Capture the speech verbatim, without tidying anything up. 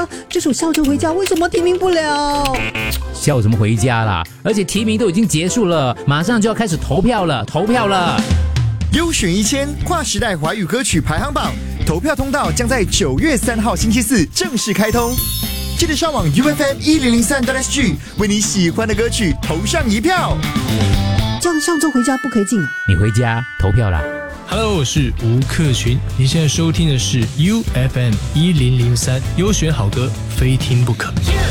啊，这首《笑着回家》为什么提名不了？ 笑什么回家啦？而且提名都已经结束了，马上就要开始投票了，投票了！ 优选一千跨时代华语歌曲排行榜投票通道将在九月三号星期四正式开通，记得上网 U F M 一零零三 S G 为你喜欢的歌曲投上一票。 这样上周回家不可以进啊？ 你回家投票啦。 Hello， 我是吴克群，你现在收听的是 U F M 一零零三优选好歌，非听不可。